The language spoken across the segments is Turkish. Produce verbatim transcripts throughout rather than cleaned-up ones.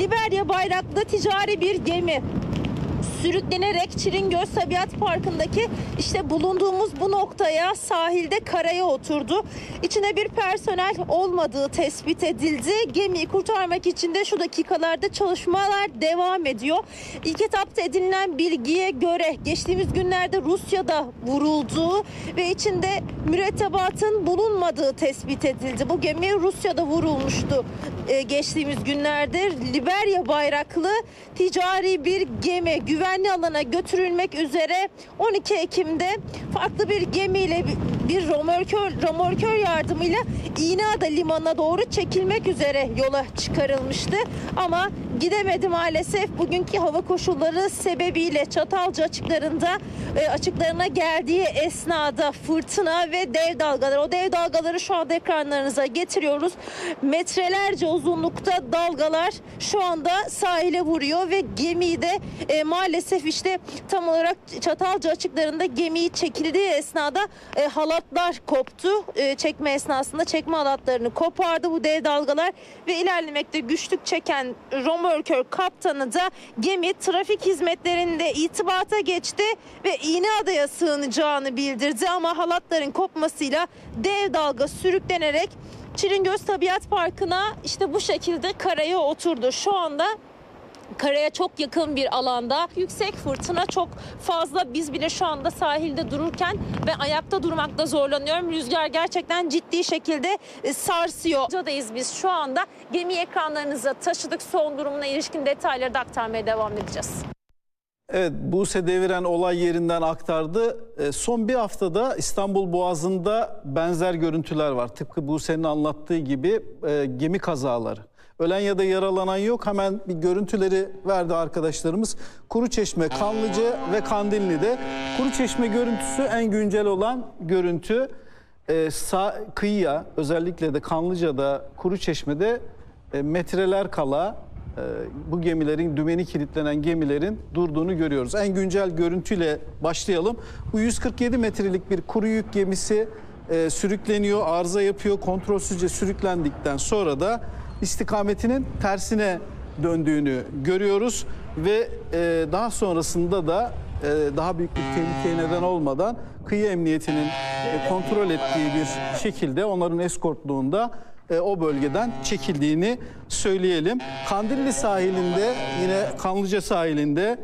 Liberya bayraklı ticari bir gemi sürüklenerek Çilingöz Tabiat Parkı'ndaki işte bulunduğumuz bu noktaya, sahilde karaya oturdu. İçine bir personel olmadığı tespit edildi. Gemiyi kurtarmak için de şu dakikalarda çalışmalar devam ediyor. İlk etapta edinilen bilgiye göre geçtiğimiz günlerde Rusya'da vurulduğu ve içinde mürettebatın bulunmadığı tespit edildi. Bu gemi Rusya'da vurulmuştu ee, geçtiğimiz günlerde. Liberya bayraklı ticari bir gemi güvenli alana götürülmek üzere on iki Ekim'de farklı bir gemiyle bir romorkör, romorkör yardımıyla İğneada limanına doğru çekilmek üzere yola çıkarılmıştı. Ama gidemedi maalesef. Bugünkü hava koşulları sebebiyle Çatalca açıklarında e, açıklarına geldiği esnada fırtına ve dev dalgalar. O dev dalgaları şu anda ekranlarınıza getiriyoruz. Metrelerce uzunlukta dalgalar şu anda sahile vuruyor ve gemiyi de e, maalesef işte tam olarak Çatalca açıklarında gemiyi çekildiği esnada e, halatlar koptu. E, çekme esnasında çekme halatlarını kopardı bu dev dalgalar ve ilerlemekte güçlük çeken romorkör kaptanı da gemi trafik hizmetlerinde itibata geçti ve İğneada'ya sığınacağını bildirdi ama halatların kopmasıyla dev dalga sürüklenerek Çilingöz Tabiat Parkı'na işte bu şekilde karaya oturdu. Şu anda karaya çok yakın bir alanda yüksek fırtına çok fazla. Biz bile şu anda sahilde dururken ve ayakta durmakta zorlanıyorum. Rüzgar gerçekten ciddi şekilde sarsıyor. Buradayız biz şu anda. Gemi ekranlarınıza taşıdık. Son durumuna ilişkin detayları da aktarmaya devam edeceğiz. Evet, Buse Deviren olay yerinden aktardı. E, son bir haftada İstanbul Boğazı'nda benzer görüntüler var. Tıpkı Buse'nin anlattığı gibi e, gemi kazaları. Ölen ya da yaralanan yok. Hemen bir görüntüleri verdi arkadaşlarımız. Kuruçeşme, Kanlıca ve Kandilli'de. Kuruçeşme görüntüsü en güncel olan görüntü. E, sağ kıyıya, özellikle de Kanlıca'da, Kuruçeşme'de e, metreler kala e, bu gemilerin, dümeni kilitlenen gemilerin durduğunu görüyoruz. En güncel görüntüyle başlayalım. Bu yüz kırk yedi metrelik bir kuru yük gemisi e, sürükleniyor, arıza yapıyor. Kontrolsüzce sürüklendikten sonra da istikametinin tersine döndüğünü görüyoruz ve e, daha sonrasında da e, daha büyük bir tehlikeye neden olmadan kıyı emniyetinin e, kontrol ettiği bir şekilde onların eskortluğunda e, o bölgeden çekildiğini söyleyelim. Kandilli sahilinde, yine Kanlıca sahilinde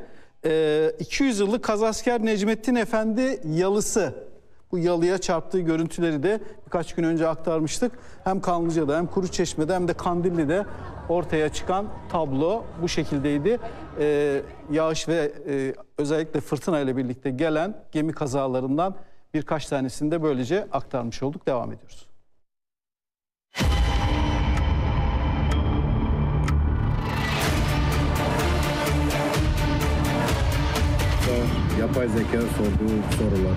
e, iki yüz yıllık Kazasker Necmettin Efendi yalısı, bu yalıya çarptığı görüntüleri de birkaç gün önce aktarmıştık. Hem Kanlıca'da hem Kuruçeşme'de hem de Kandilli'de ortaya çıkan tablo bu şekildeydi. Ee, yağış ve e, özellikle fırtına ile birlikte gelen gemi kazalarından birkaç tanesini de böylece aktarmış olduk. Devam ediyoruz. Yapay zeka sorduğu sorular.